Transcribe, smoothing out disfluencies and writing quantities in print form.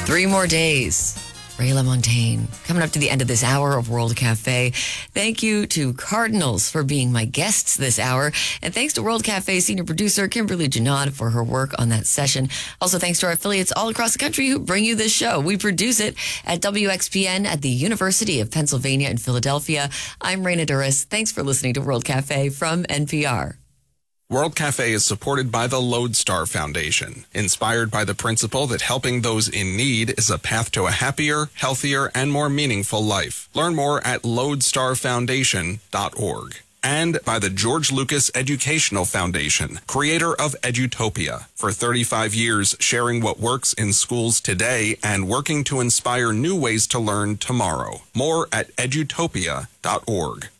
3 more days. Ray LaMontagne. Coming up to the end of this hour of World Cafe. Thank you to Cardinals for being my guests this hour. And thanks to World Cafe senior producer Kimberly Janot for her work on that session. Also, thanks to our affiliates all across the country who bring you this show. We produce it at WXPN at the University of Pennsylvania in Philadelphia. I'm Raina Duras. Thanks for listening to World Cafe from NPR. World Cafe is supported by the Lodestar Foundation, inspired by the principle that helping those in need is a path to a happier, healthier, and more meaningful life. Learn more at lodestarfoundation.org. And by the George Lucas Educational Foundation, creator of Edutopia. For 35 years, sharing what works in schools today and working to inspire new ways to learn tomorrow. More at edutopia.org.